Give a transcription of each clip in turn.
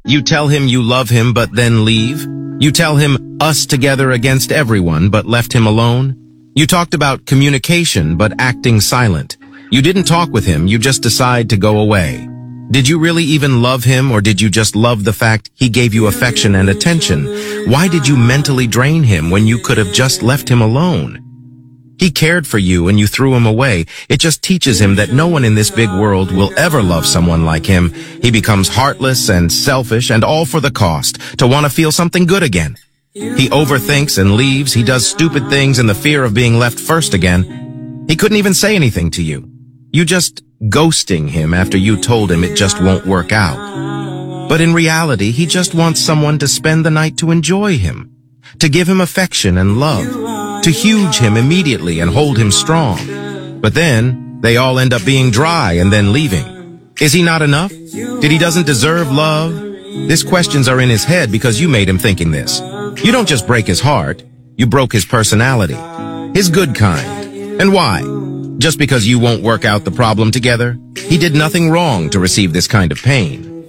You tell him you love him but then leave? You tell him us together against everyone but left him alone? You talked about communication but acting silent. You didn't talk with him, you just decide to go away. Did you really even love him, or did you just love the fact he gave you affection and attention? Why did you mentally drain him when you could have just left him alone? He cared for you and you threw him away. It just teaches him that no one in this big world will ever love someone like him. He becomes heartless and selfish and all for the cost, to want to feel something good again. He overthinks and leaves. He does stupid things in the fear of being left first again. He couldn't even say anything to you. You just ghosting him after you told him it just won't work out. But in reality, he just wants someone to spend the night to enjoy him, to give him affection and love, to huge him immediately and hold him strong. But then, they all end up being dry and then leaving. Is he not enough? Did he doesn't deserve love? These questions are in his head because you made him thinking this. You don't just break his heart, you broke his personality. His good kind. And why? Just because you won't work out the problem together? He did nothing wrong to receive this kind of pain.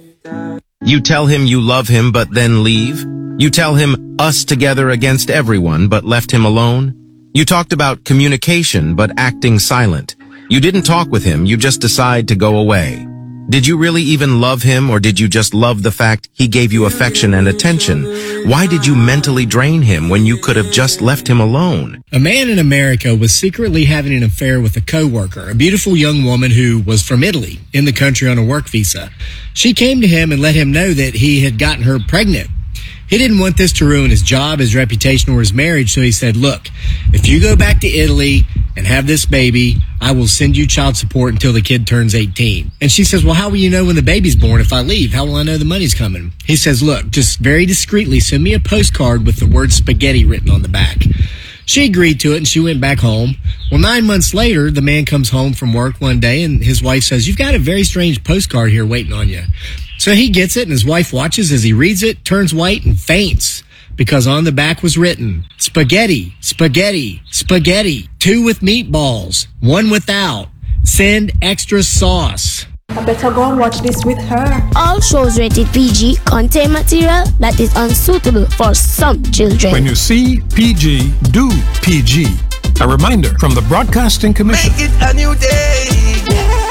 You tell him you love him but then leave? You tell him us together against everyone but left him alone? You talked about communication but acting silent. You didn't talk with him, you just decide to go away. Did you really even love him, or did you just love the fact he gave you affection and attention? Why did you mentally drain him when you could have just left him alone? A man in America was secretly having an affair with a coworker, a beautiful young woman who was from Italy, in the country on a work visa. She came to him and let him know that he had gotten her pregnant. He didn't want this to ruin his job, his reputation, or his marriage, so he said, look, if you go back to Italy and have this baby, I will send you child support until the kid turns 18. And she says, well, how will you know when the baby's born if I leave? How will I know the money's coming? He says, look, just very discreetly send me a postcard with the word spaghetti written on the back. She agreed to it and she went back home. Well, 9 months later, the man comes home from work one day and his wife says, you've got a very strange postcard here waiting on you. So he gets it and his wife watches as he reads it, turns white and faints because on the back was written, spaghetti, spaghetti, spaghetti, 2 with meatballs, 1 without. Send extra sauce. I better go and watch this with her. All shows rated PG contain material that is unsuitable for some children. When you see PG, do PG. A reminder from the Broadcasting Commission. Make it a new day. Yeah.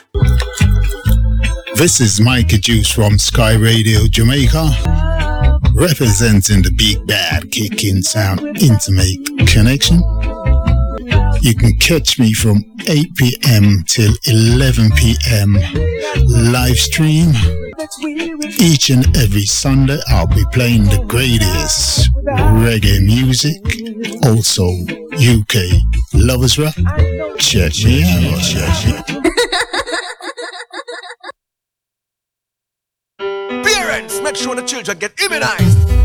This is Mikey Juice from Sky Radio Jamaica, representing the big bad kicking sound intimate connection. You can catch me from 8 p.m. till 11 p.m. live stream. Each and every Sunday I'll be playing the greatest reggae music, also UK lovers rock. Check me out. Parents, make sure the children get immunized.